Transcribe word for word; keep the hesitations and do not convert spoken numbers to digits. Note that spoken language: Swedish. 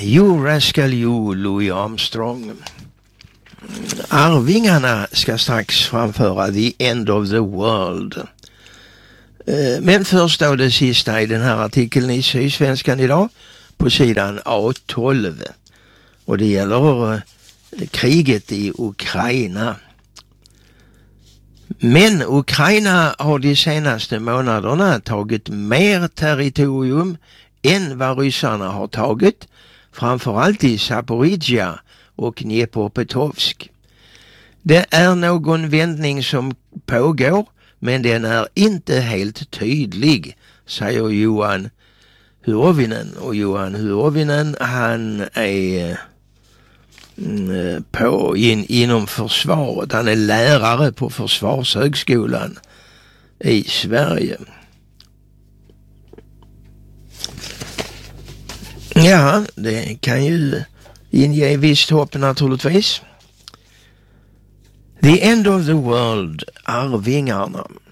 You Rascal You, Louis Armstrong. Arvingarna ska strax framföra The End of the World. Men först då det sista i den här artikeln i Sydsvenskan idag på sidan A tolv. Och det gäller kriget i Ukraina. Men Ukraina har de senaste månaderna tagit mer territorium än vad ryssarna har tagit, framförallt i Zaporizjzja och Dnepropetrovsk. Det är någon vändning som pågår, men den är inte helt tydlig, säger Johan Huovinen. Och Johan Huovinen, han är mm, på in, inom försvaret. Han är lärare på Försvarshögskolan i Sverige. Ja, det kan ju inge visst hopp naturligtvis. The End of the World, Arvingarna.